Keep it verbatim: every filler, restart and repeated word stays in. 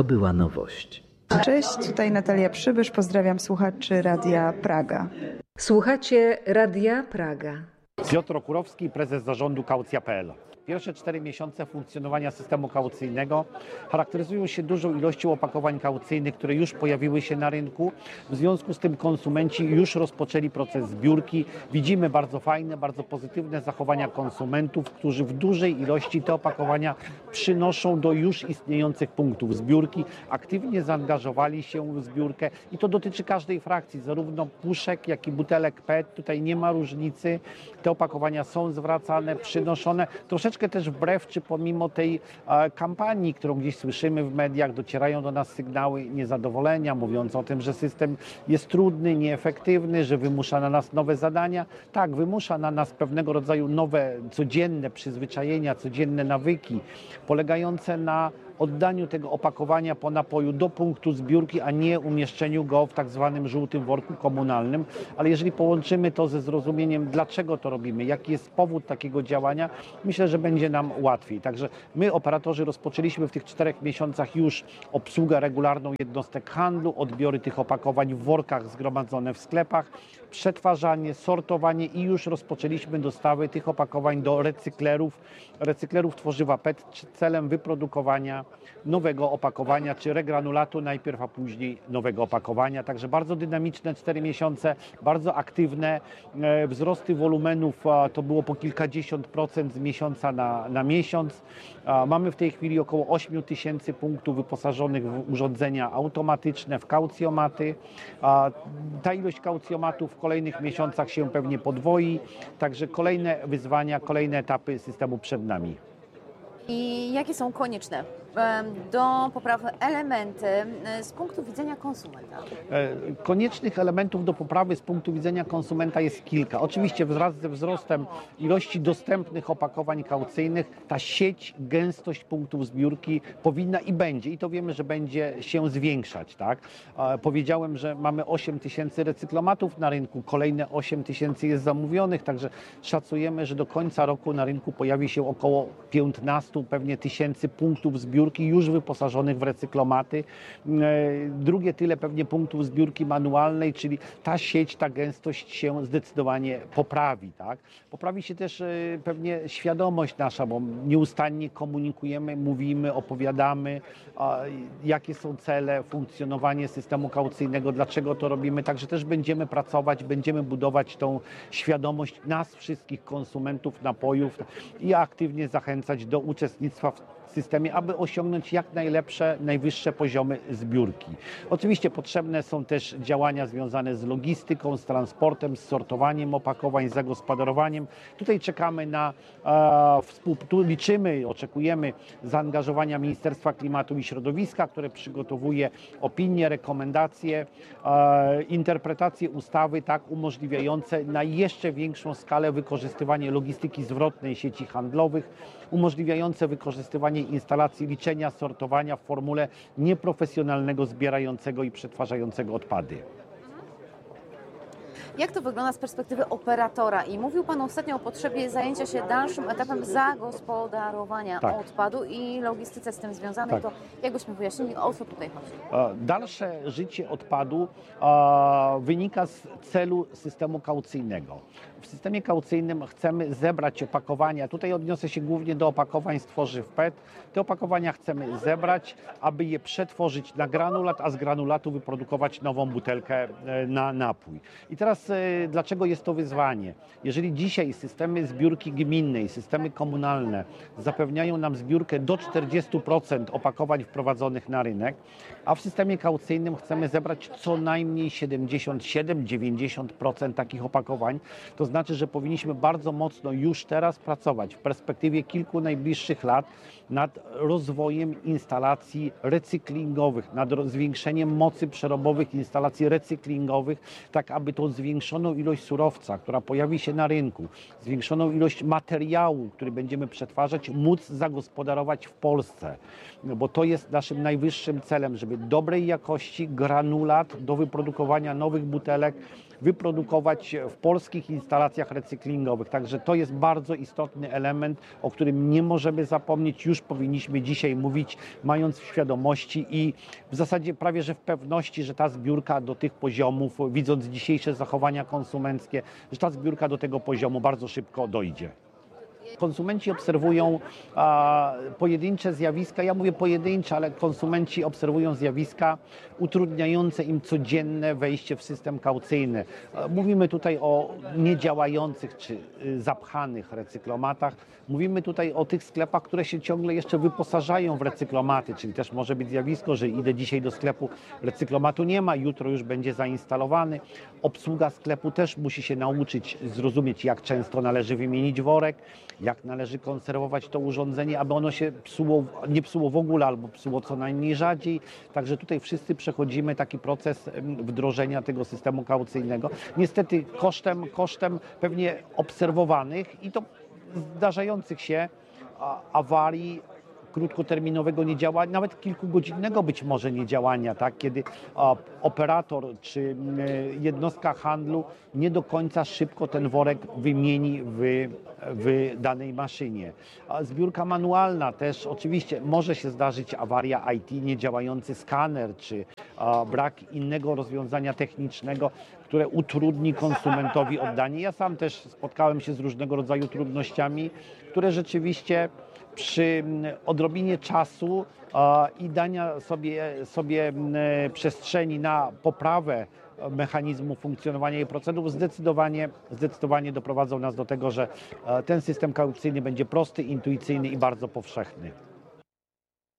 to była nowość. Cześć, tutaj Natalia Przybysz, pozdrawiam słuchaczy Radia Praga. Słuchacie Radia Praga. Piotr Okurowski, prezes zarządu kaucja kropka pe el. Pierwsze cztery miesiące funkcjonowania systemu kaucyjnego charakteryzują się dużą ilością opakowań kaucyjnych, które już pojawiły się na rynku. W związku z tym konsumenci już rozpoczęli proces zbiórki. Widzimy bardzo fajne, bardzo pozytywne zachowania konsumentów, którzy w dużej ilości te opakowania przynoszą do już istniejących punktów zbiórki. Aktywnie zaangażowali się w zbiórkę i to dotyczy każdej frakcji, zarówno puszek, jak i butelek pe e te. Tutaj nie ma różnicy. Te opakowania są zwracane, przynoszone. Troszeczkę też wbrew czy pomimo tej e, kampanii, którą gdzieś słyszymy w mediach, docierają do nas sygnały niezadowolenia, mówiące o tym, że system jest trudny, nieefektywny, że wymusza na nas nowe zadania. Tak, wymusza na nas pewnego rodzaju nowe, codzienne przyzwyczajenia, codzienne nawyki, polegające na oddaniu tego opakowania po napoju do punktu zbiórki, a nie umieszczeniu go w tak zwanym żółtym worku komunalnym. Ale jeżeli połączymy to ze zrozumieniem, dlaczego to robimy, jaki jest powód takiego działania, myślę, że będzie nam łatwiej. Także my, operatorzy, rozpoczęliśmy w tych czterech miesiącach już obsługę regularną jednostek handlu, odbiory tych opakowań w workach zgromadzone w sklepach, przetwarzanie, sortowanie i już rozpoczęliśmy dostawy tych opakowań do recyklerów, recyklerów tworzywa pe e te celem wyprodukowania nowego opakowania, czy regranulatu najpierw, a później nowego opakowania. Także bardzo dynamiczne cztery miesiące, bardzo aktywne. Wzrosty wolumenów to było po kilkadziesiąt procent z miesiąca na, na miesiąc. Mamy w tej chwili około osiem tysięcy punktów wyposażonych w urządzenia automatyczne, w kaucjomaty. Ta ilość kaucjomatów w kolejnych miesiącach się pewnie podwoi. Także kolejne wyzwania, kolejne etapy systemu przed nami. I jakie są konieczne do poprawy elementy z punktu widzenia konsumenta? Koniecznych elementów do poprawy z punktu widzenia konsumenta jest kilka. Oczywiście wraz ze wzrostem ilości dostępnych opakowań kaucyjnych ta sieć, gęstość punktów zbiórki powinna i będzie, i to wiemy, że będzie się zwiększać. Tak? Powiedziałem, że mamy osiem tysięcy recyklomatów na rynku, kolejne osiem tysięcy jest zamówionych, także szacujemy, że do końca roku na rynku pojawi się około piętnaście pewnie tysięcy punktów zbiórki już wyposażonych w recyklomaty. Drugie tyle pewnie punktów zbiórki manualnej, czyli ta sieć, ta gęstość się zdecydowanie poprawi. Tak? Poprawi się też pewnie świadomość nasza, bo nieustannie komunikujemy, mówimy, opowiadamy, jakie są cele, funkcjonowanie systemu kaucyjnego, dlaczego to robimy. Także też będziemy pracować, będziemy budować tą świadomość nas wszystkich konsumentów napojów i aktywnie zachęcać do uczestnictwa w systemie, aby osiągnąć jak najlepsze, najwyższe poziomy zbiórki. Oczywiście potrzebne są też działania związane z logistyką, z transportem, z sortowaniem opakowań, z zagospodarowaniem. Tutaj czekamy na, e, współ- tu liczymy, oczekujemy zaangażowania Ministerstwa Klimatu i Środowiska, które przygotowuje opinie, rekomendacje, e, interpretacje ustawy tak umożliwiające na jeszcze większą skalę wykorzystywanie logistyki zwrotnej sieci handlowych, umożliwiające wykorzystywanie instalacji liczenia, sortowania w formule nieprofesjonalnego zbierającego i przetwarzającego odpady. Jak to wygląda z perspektywy operatora? I mówił Pan ostatnio o potrzebie zajęcia się dalszym etapem zagospodarowania Tak. odpadu i logistyce z tym związanej. Tak. To jakbyśmy wyjaśnili, o co tutaj chodzi? Dalsze życie odpadu wynika z celu systemu kaucyjnego. W systemie kaucyjnym chcemy zebrać opakowania. Tutaj odniosę się głównie do opakowań z tworzyw pe e te. Te opakowania chcemy zebrać, aby je przetworzyć na granulat, a z granulatu wyprodukować nową butelkę na napój. I teraz dlaczego jest to wyzwanie? Jeżeli dzisiaj systemy zbiórki gminnej, systemy komunalne zapewniają nam zbiórkę do czterdziestu procent opakowań wprowadzonych na rynek, a w systemie kaucyjnym chcemy zebrać co najmniej siedemdziesiąt siedem do dziewięćdziesięciu procent takich opakowań, to znaczy, że powinniśmy bardzo mocno już teraz pracować w perspektywie kilku najbliższych lat nad rozwojem instalacji recyklingowych, nad zwiększeniem mocy przerobowych instalacji recyklingowych, tak aby tą zwiększoną ilość surowca, która pojawi się na rynku, zwiększoną ilość materiału, który będziemy przetwarzać, móc zagospodarować w Polsce. Bo to jest naszym najwyższym celem, żeby dobrej jakości granulat do wyprodukowania nowych butelek wyprodukować w polskich instalacjach recyklingowych. Także to jest bardzo istotny element, o którym nie możemy zapomnieć. Już powinniśmy dzisiaj mówić, mając w świadomości i w zasadzie prawie że w pewności, że ta zbiórka do tych poziomów, widząc dzisiejsze zachowania konsumenckie, że ta zbiórka do tego poziomu bardzo szybko dojdzie. Konsumenci obserwują a, pojedyncze zjawiska, ja mówię pojedyncze, ale konsumenci obserwują zjawiska utrudniające im codzienne wejście w system kaucyjny. Mówimy tutaj o niedziałających czy y, zapchanych recyklomatach. Mówimy tutaj o tych sklepach, które się ciągle jeszcze wyposażają w recyklomaty, czyli też może być zjawisko, że idę dzisiaj do sklepu, recyklomatu nie ma, jutro już będzie zainstalowany. Obsługa sklepu też musi się nauczyć zrozumieć, jak często należy wymienić worek, jak należy konserwować to urządzenie, aby ono się psuło, nie psuło w ogóle albo psuło co najmniej rzadziej. Także tutaj wszyscy przechodzimy taki proces wdrożenia tego systemu kaucyjnego. Niestety kosztem, kosztem pewnie obserwowanych i to zdarzających się awarii, krótkoterminowego niedziałania, nawet kilkugodzinnego być może niedziałania, tak? Kiedy a, operator czy y, jednostka handlu nie do końca szybko ten worek wymieni w, w danej maszynie. A zbiórka manualna też oczywiście może się zdarzyć awaria I T, niedziałający skaner czy a, brak innego rozwiązania technicznego, które utrudni konsumentowi oddanie. Ja sam też spotkałem się z różnego rodzaju trudnościami, które rzeczywiście przy odrobinie czasu i dania sobie, sobie przestrzeni na poprawę mechanizmu funkcjonowania i procedur zdecydowanie, zdecydowanie doprowadzą nas do tego, że ten system kaucyjny będzie prosty, intuicyjny i bardzo powszechny.